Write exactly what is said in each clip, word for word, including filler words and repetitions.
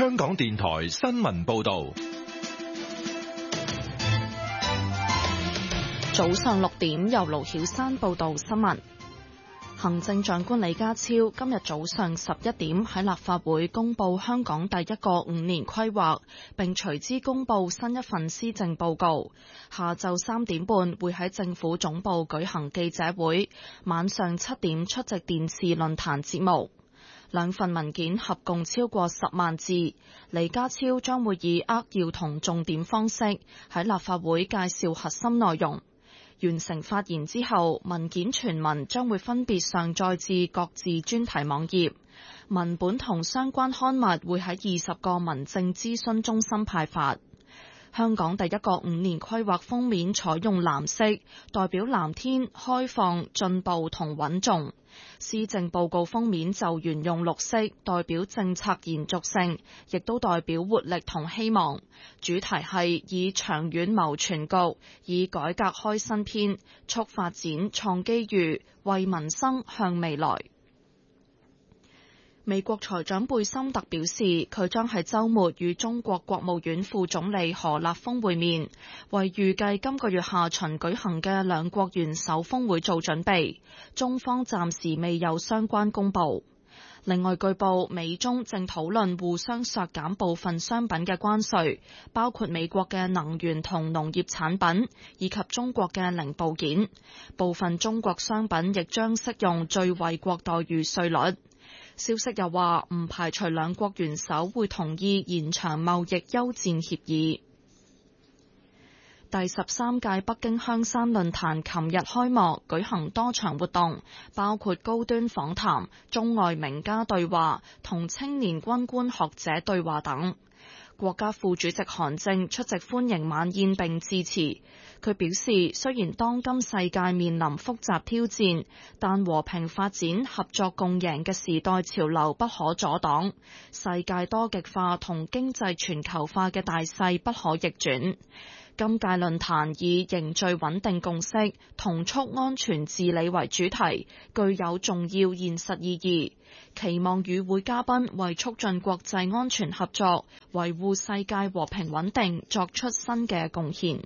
香港電台新聞報道。 早上六點，由盧曉珊報道新聞。行政長官李家超今日早上十一點喺立法會公布香港第一個五年規劃，並隨之公布新一份施政報告。下晝三點半會喺政府總部舉行記者會，晚上七點出席電視論壇節目。兩份文件合共超過十萬字，李家超將會以扼要同重點方式喺立法會介紹核心內容。完成發言之後，文件全文將會分別上載至各自專題網頁，文本同相關刊物會喺二十個民政諮詢中心派發。香港第一個五年規劃封面採用藍色，代表藍天、開放、進步同穩重。施政報告封面就沿用綠色，代表政策延續性，亦都代表活力同希望。主題係以長遠謀全局，以改革開新篇，促發展創機遇，為民生向未來。美國財長貝森特表示，佢將喺週末與中國國務院副總理何立峰會面，為預計今個月下旬舉行嘅兩國元首峰會做準備。中方暫時未有相關公佈。另外據報，美中正討論互相削減部分商品嘅關稅，包括美國嘅能源同農業產品，以及中國嘅零部件。部分中國商品亦將適用最惠國待遇稅率。消息又話，唔排除兩國元首會同意延長貿易休戰協議。第十三屆北京香山論壇琴日開幕，舉行多場活動，包括高端訪談、中外名家對話同青年軍官學者對話等。國家副主席韓正出席歡迎晚宴並致辭。佢表示，雖然當今世界面臨複雜挑戰，但和平發展、合作共贏嘅時代潮流不可阻擋，世界多極化同經濟全球化嘅大勢不可逆轉。今屆論壇以凝聚穩定共識、同促安全治理為主題，具有重要現實意義。期望與會嘉賓為促進國際安全合作、維護世界和平穩定作出新嘅貢獻。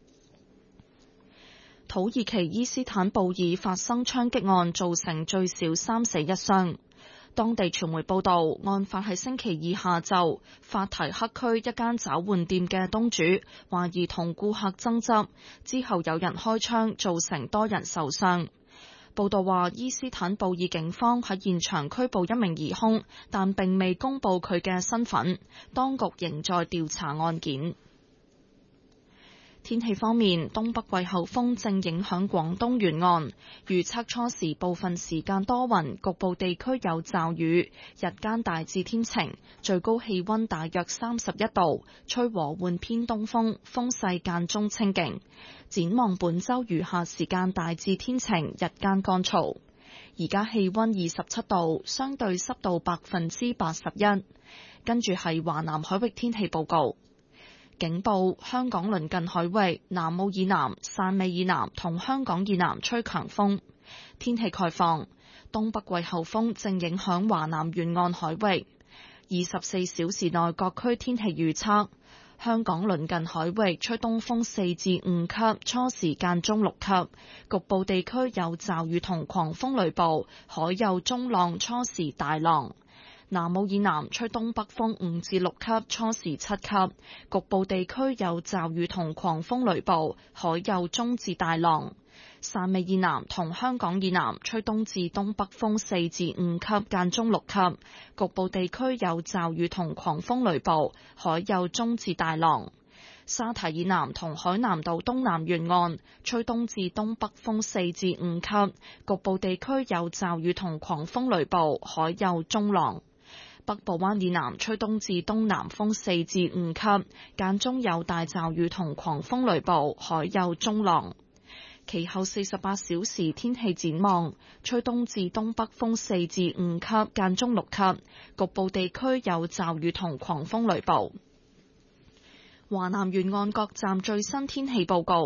土耳其伊斯坦布爾發生槍擊案，造成最少三死一傷。當地傳媒報道，案發喺星期二下晝，法提克區一間找換店嘅東主懷疑同顧客爭執，之後有人開槍，造成多人受傷。報道話，伊斯坦布爾警方喺現場拘捕一名疑兇，但並未公佈佢嘅身份，當局仍在調查案件。天氣方面，東北季候風正影響廣東沿岸，預測初時部分時間多雲，局部地區有驟雨，日間大致天晴，最高氣溫大約三十一度，吹和緩偏東風，風勢間中清勁。展望本週餘下時間大致天晴，日間乾燥。而家氣溫二十七度，相對濕度百分之八十一。跟住係華南海域天氣報告。警報：香港鄰近海域、南澳以南、汕尾以南同香港以南吹強風。天氣概況：東北季候風正影響華南沿岸海域。二十四小時內各區天氣預測：香港鄰近海域吹東風四至五級，初時間中六級，局部地區有驟雨同狂風雷暴，海有中浪，初時大浪。南澳以南吹東北風五至六級，初時七級，局部地區有驟雨同狂風雷暴，海有中至大浪。汕尾以南同香港以南吹東至東北風四至五級，間中六級，局部地區有驟雨同狂風雷暴，海有中至大浪。沙堤以南同海南島東南沿岸吹東至東北風四至五級，局部地區有驟雨同狂風雷暴，海有中浪。北部灣以南吹東至東南風四至五級，間中有大驟雨同狂風雷暴，海有中浪。其後四十八小時天氣展望，吹東至東北風四至五級，間中六級，局部地區有驟雨同狂風雷暴。華南沿岸各站最新天氣報告：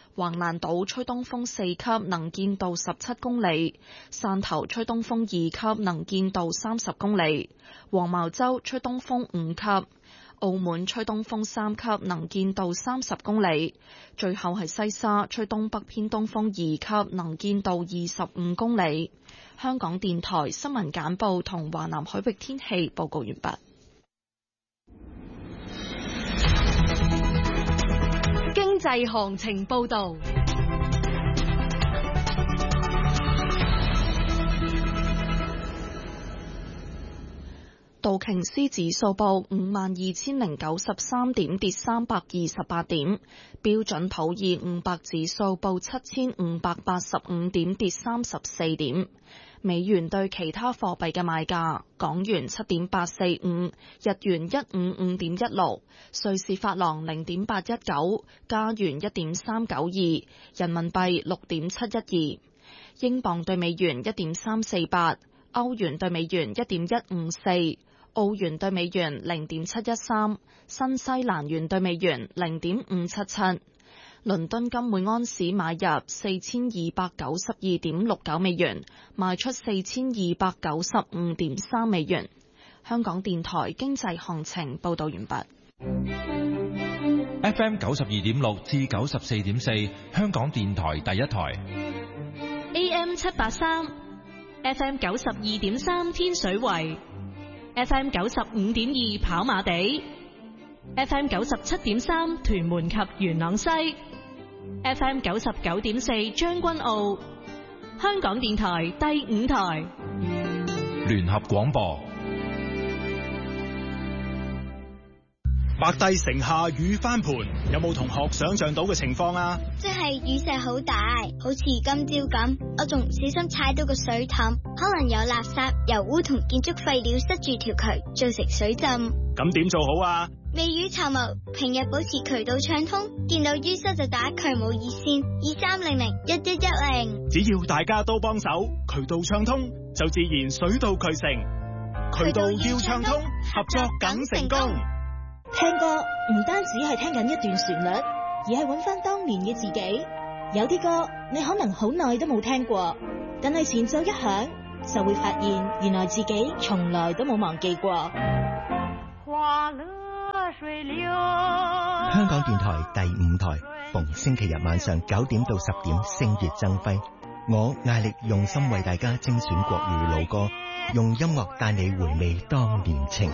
橫瀾島吹東風四級，能見度十七公里；汕頭吹東風二級，能見度三十公里；黃茅洲吹東風五級；澳門吹東風三級，能見度三十公里；最後係西沙吹東北偏東風二級，能見度二十五公里。香港電台新聞簡報同華南海域天氣報告完畢。 經濟行情報道。 道瓊斯指數報五萬二千零九十三點，跌三百二十八點。標準普爾五百指數報七千五百八十五點，跌三十四點。美元對其他貨幣嘅賣價：港元七點八四五，日元一五五點一六，瑞士法郎零點八一九，加元一點三九二，人民幣六點七一二，英鎊對美元一點三四八，歐元對美元一點一五四，澳元對美元零點七一三，新西蘭元對美元零點五七七。倫敦金每安士買入四千二百九十二點六九美元，賣出四千二百九十五點三美元。香港電台經濟行情報道完畢。 F M 九十二點六至九十四點四，香港電台第一台。 A M 七八三，F M 九十二點三天水圍，F M 九十五點二跑馬地，F M 九十七點三屯門及元朗西，F M 九十九點四將軍澳，香港電台第五台聯合廣播。 白帝城下雨翻盤，有冇同學想象到嘅情況啊？ 即係雨勢好大，好似今朝咁，我仲唔小心踩到個水凼，可能有垃圾、油污同建築廢料塞住條渠，造成水浸。 咁點做好啊？ 未雨綢繆，平日保持渠道暢通，見到淤塞就打渠務熱線二三零零一一一零。 只要大家都幫手，渠道暢通就自然水到渠成。渠道要暢通，合作梗成功。 聽歌唔單止係聽緊一段旋律，而係揾翻當年嘅自己。有啲歌你可能好耐都冇聽過，但係前奏一響，就會發現原來自己從來都冇忘記過。 花落水流。 香港電台第五台，逢星期日晚上九點到十點，星月爭輝。我艾力用心為大家精選國語老歌，用音樂帶你回味當年情。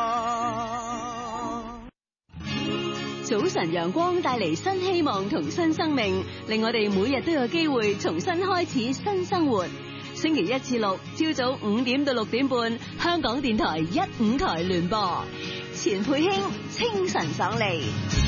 早晨陽光帶嚟新希望同新生命，令我哋每日都有機會重新開始新生活。星期一至六朝早五點到六點半，香港電台一五台聯播，錢佩卿清晨爽利。